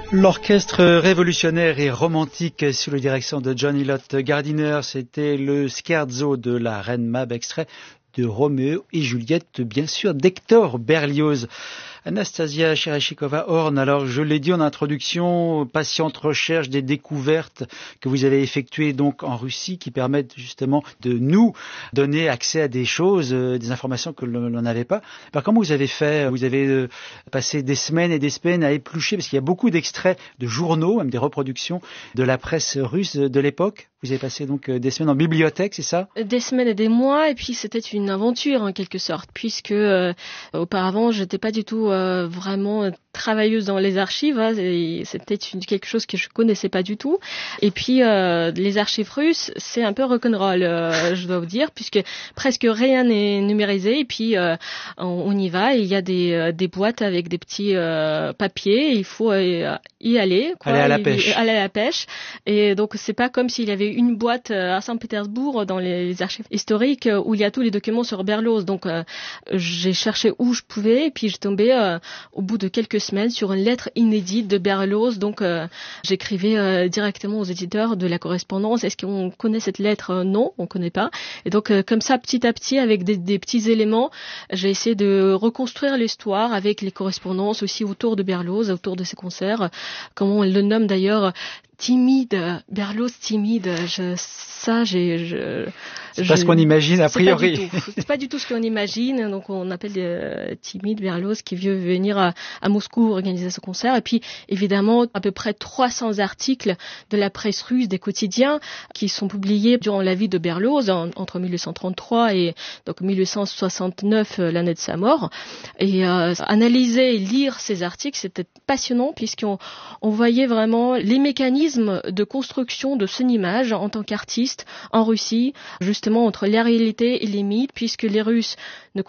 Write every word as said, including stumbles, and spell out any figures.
L'orchestre révolutionnaire et romantique sous la direction de John Elliott Gardiner, c'était le scherzo de la Reine Mab, extrait de Roméo et Juliette, bien sûr, d'Hector Berlioz. Anastasia Chereshikova-Horn, alors je l'ai dit en introduction, patiente recherche des découvertes que vous avez effectuées donc en Russie qui permettent justement de nous donner accès à des choses, des informations que l'on n'avait pas. Alors comment vous avez fait? Vous avez passé des semaines et des semaines à éplucher, parce qu'il y a beaucoup d'extraits de journaux, même des reproductions de la presse russe de l'époque. Vous avez passé donc des semaines en bibliothèque, c'est ça? Des semaines et des mois, et puis c'était une aventure en quelque sorte, puisque euh, auparavant j'étais pas du tout euh, vraiment travailleuse dans les archives, hein, et c'était une, quelque chose que je connaissais pas du tout. Et puis euh, les archives russes, c'est un peu rock'n'roll, euh, je dois vous dire, puisque presque rien n'est numérisé. Et puis euh, on, on y va, et il y a des, euh, des boîtes avec des petits euh, papiers. Et il faut euh, y aller, quoi, aller à la pêche. Aller à la pêche. Et donc c'est pas comme s'il y avait une boîte à Saint-Pétersbourg dans les, les archives historiques où il y a tous les documents sur Berlioz. Donc euh, j'ai cherché où je pouvais, et puis j'ai tombé euh, au bout de quelques semaines sur une lettre inédite de Berlioz. Donc euh, j'écrivais euh, directement aux éditeurs de la correspondance. Est-ce qu'on connaît cette lettre? Non, on connaît pas. Et donc euh, comme ça, petit à petit, avec des, des petits éléments, j'ai essayé de reconstruire l'histoire avec les correspondances aussi autour de Berlioz, autour de ses concerts, comme on le nomme d'ailleurs. Timide, Berlioz timide, je, ça, j'ai, je, c'est pas ce qu'on imagine a priori. C'est pas du tout, c'est pas du tout ce qu'on imagine. Donc on appelle euh, timide Berlioz qui veut venir à, à Moscou organiser ce concert. Et puis évidemment à peu près trois cents articles de la presse russe, des quotidiens, qui sont publiés durant la vie de Berlioz en, entre mille huit cent trente-trois et donc mille huit cent soixante-neuf, l'année de sa mort. Et euh, analyser et lire ces articles, c'était passionnant puisqu'on on voyait vraiment les mécanismes de construction de son image en tant qu'artiste en Russie, justement entre la réalité et les mythes, puisque les Russes ne